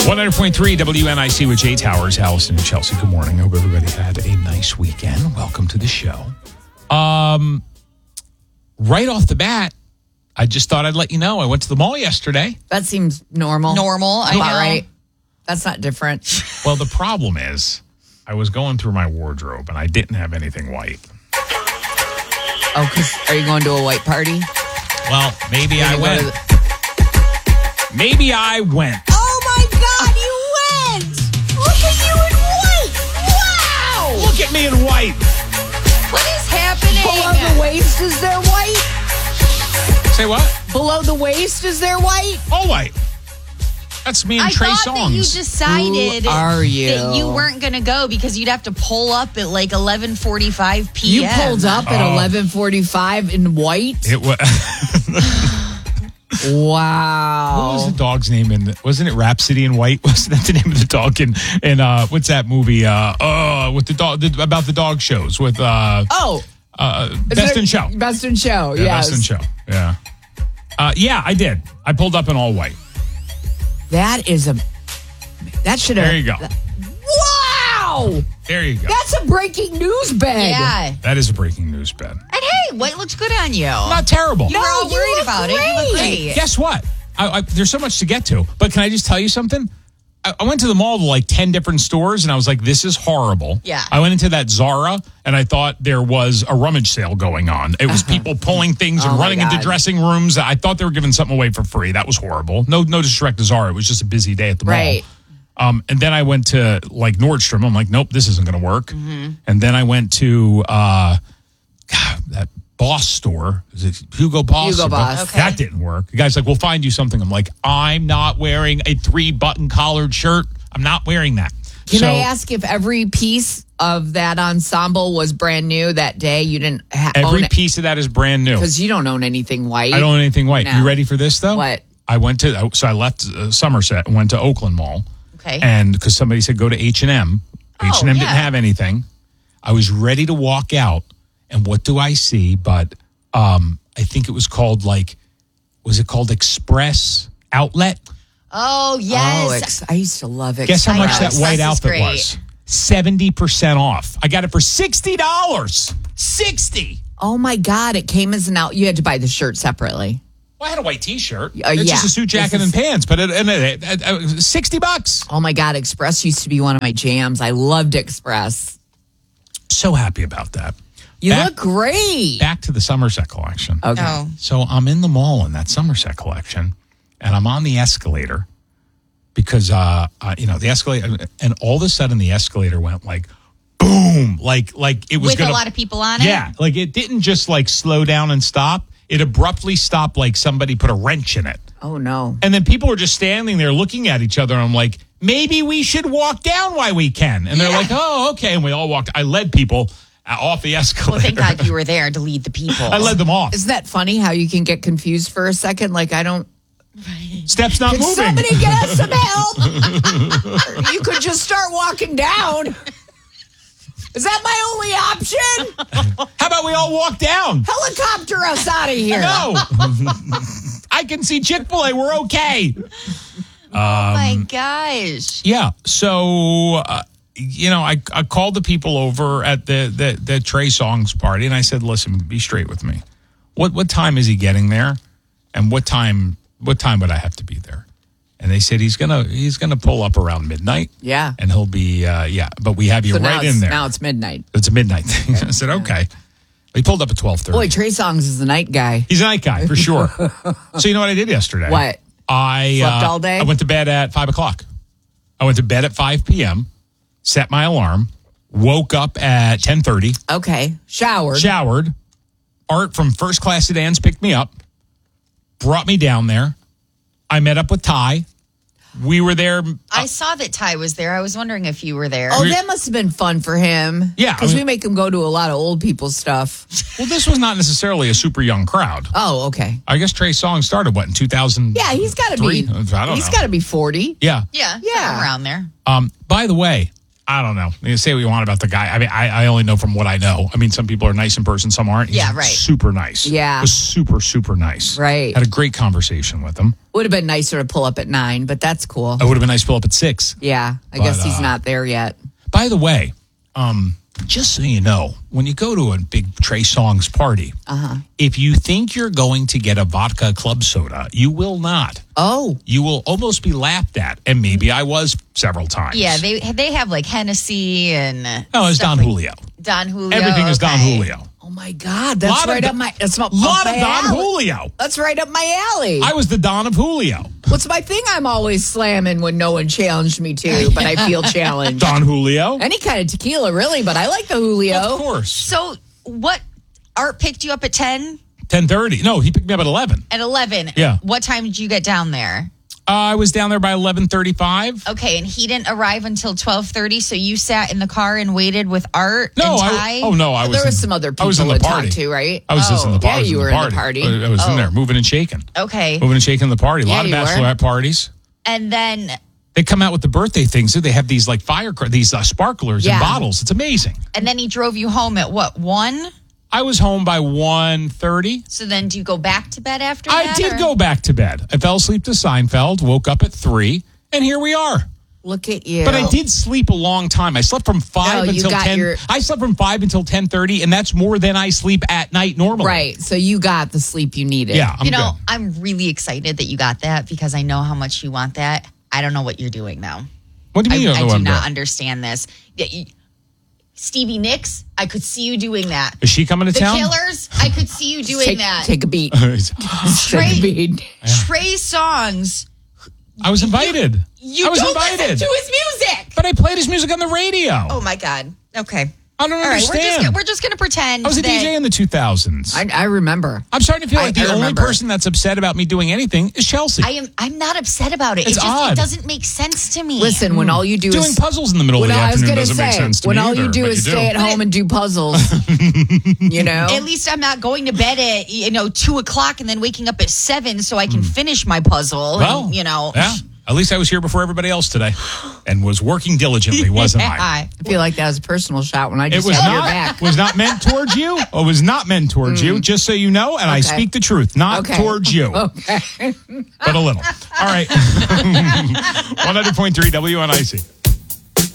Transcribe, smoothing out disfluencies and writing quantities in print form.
100.3 WNIC with Jay Towers, Allison and Chelsea. Good morning. Hope everybody had a nice weekend. Welcome to the show. Right off the bat, I just thought I'd let you know I went to the mall yesterday. That seems normal. I know. Right. That's not different. Well, the problem is I was going through my wardrobe and I didn't have anything white. Oh, because are you going to a white party? Well, maybe I went. Maybe I went. Oh my God, you went! Look at you in white! Wow! Look at me in white. What is happening? Below the waist, is there white? Say what? Below the waist, is there white? All white. That's me and Trey thought that you Songz. decided Who are you? that you weren't going to go because you'd have to pull up at like 11:45 p.m. You pulled up at 11:45 in white? It was. Wow. What was the dog's name wasn't it Rhapsody in White? Wasn't that the name of the dog in what's that movie? With the dog about the dog shows with Best in Show. Best in Show, Yeah, yes. Best in Show. Yeah. Yeah, I did. I pulled up in all white. That should have. There you go. Wow! There you go. That's a breaking news bed. Yeah. That is a breaking news bed. And hey, white looks good on you. Not terrible. You were all you worried look about it. You look great. great. Guess what? There's so much to get to. But can I just tell you something? I went to the mall to like 10 different stores, and I was like, this is horrible. Yeah. I went into that Zara, and I thought there was a rummage sale going on. It was people pulling things and Oh, my running into God. dressing rooms. I thought they were giving something away for free. That was horrible. No disrespect to Zara. It was just a busy day at the mall. Right. And then I went to like Nordstrom. I'm like, nope, this isn't going to work. Mm-hmm. And then I went to that Boss store. Is it Hugo Boss? Hugo Boss. Okay. That didn't work. The guy's like, we'll find you something. I'm like, I'm not wearing a 3-button collared shirt. I'm not wearing that. Can So I ask if every piece of that ensemble was brand new that day? You didn't own every it? piece of that is brand new. Because you don't own anything white. I don't own anything white. No. You ready for this, though? What? I left Somerset and went to Oakland Mall. Okay. And because somebody said go to H&M. Oh, H&M didn't yeah. have anything. I was ready to walk out. And what do I see? But I think it was called was it called Express Outlet? Oh, yes. I used to love it. Guess how much that Express white is outfit great. was? 70% off. I got it for $60. $60. Oh my God! It came as an out. You had to buy the shirt separately. Well, I had a white T-shirt. It's yeah. just a suit jacket This and is- pants, but $60. Oh my God! Express used to be one of my jams. I loved Express. So happy about that. You Back- look great. Back to the Somerset collection. Okay. Oh. So I'm in the mall in that Somerset collection, and I'm on the escalator because, the escalator, and all of a sudden the escalator went like, boom, like it was With a lot of people on it? Yeah, like it didn't just like slow down and stop. It abruptly stopped like somebody put a wrench in it. Oh no! And then people were just standing there looking at each other. And I'm like, maybe we should walk down while we can. And they're like, oh, okay. And we all walked. I led people off the escalator. Well, thank God you were there to lead the people. I led them off. Isn't that funny how you can get confused for a second? Like I don't. Steps not Can moving. somebody get us some help? You could just start walking down. Is that my only option? How about we all walk down? Helicopter us out of here. No. I can see Chick-fil-A. We're okay. Oh, my gosh. Yeah. So, I called the people over at the Trey Songz party, and I said, listen, be straight with me. What time is he getting there? And what time would I have to be there? And they said he's gonna pull up around midnight. Yeah. And he'll be but we have you So right in there. Now it's midnight. It's a midnight thing. I said, okay. He pulled up at 12:30. Boy, Trey Songz is the night guy. He's a night guy for sure. So you know what I did yesterday? What? I Slept all day? I went to bed at 5:00. I went to bed at 5 p.m. Set my alarm. Woke up at 10:30. Okay. Showered. Showered. Art from First Class Sedans picked me up. Brought me down there. I met up with Ty. We were there. I saw that Ty was there. I was wondering if you were there. Oh, that must have been fun for him. Yeah, Because I mean- we make him go to a lot of old people stuff. Well, this was not necessarily a super young crowd. Oh, okay. I guess Trey Songz started, in 2000? Yeah, he's got to be. I don't know. He's got to be 40. Yeah. Yeah, Yeah. something around there. By the way, I don't know. You say what you want about the guy. I mean, I only know from what I know. I mean, some people are nice in person, some aren't. He's Yeah, right. super nice. Yeah. Was super, super nice. Right. Had a great conversation with him. Would have been nicer to pull up at 9, but that's cool. It would have been nice to pull up at 6. Yeah, I But, guess he's not there yet. By the way, just so you know, when you go to a big Trey Songz party, if you think you're going to get a vodka club soda, you will not. Oh, You will almost be laughed at, and maybe I was several times. Yeah, they have like Hennessy and No, it's stuff Don like- Julio. Don Julio. Everything is Don okay. Julio. oh my God, that's right up my. That's up lot my of Don alley. Julio. That's right up my alley. I was the Don of Julio. What's my thing? I'm always slamming when no one challenged me to, but I feel challenged. Don Julio. Any kind of tequila, really, but I like the Julio. Of course. So what? Art picked you up at 10? 10:30. No, he picked me up at 11. At 11. Yeah. What time did you get down there? I was down there by 11:35. Okay, and he didn't arrive until 12:30, so you sat in the car and waited with Art No, and I Ty? was. There was some other I was in people the to party. talk to, right? I was just in the Yeah, party. you were in the party. I was in there, moving and shaking. Okay. Moving and shaking the party. A lot of Yeah, you were. bachelorette parties. And then, They come out with the birthday things. They have these like these sparklers in Yeah. bottles. It's amazing. he drove you home at what, 1? I was home by 1:30. So then do you go back to bed after I that? did or- go back to bed. I fell asleep to Seinfeld, woke up at 3, and here we are. Look at you. But I did sleep a long time. I slept from 5 No, you until got 10. I slept from 5 until 10:30, and that's more than I sleep at night normally. Right. So you got the sleep you needed. Yeah, I'm You know, good. I'm really excited that you got that because I know how much you want that. I don't know what you're doing now. What do you mean? I you don't know do what I'm not doing? understand this. Stevie Nicks, I could see you doing that. Is she coming to The town? Killers, I could see you doing that. Take a beat. Trey, Take a beat. Trey Songs, I was invited. you I was don't invited. listen to his music. But I played his music on the radio. Oh my God. Okay. I don't All right, understand. we're just gonna pretend I was a that DJ in the 2000s. I remember. I'm starting to feel like I the only remember. person that's upset about me doing anything is Chelsea. I'm not upset about it. It's It odd. doesn't make sense to me. Listen, when all you do Doing is puzzles in the middle of when the I was afternoon gonna doesn't make say sense to when me all either, you do but is you stay at home and do puzzles. You know. At least I'm not going to bed at 2:00 and then waking up at 7 so I can finish my puzzle. Well, and, yeah. At least I was here before everybody else today and was working diligently, wasn't I? I feel like that was a personal shot when I It just was had your not back. was not meant towards you. It was not meant towards you, just so you know, and I Okay. speak the truth, not Okay. towards you. Okay. But a little. All right. 100.3 WNIC.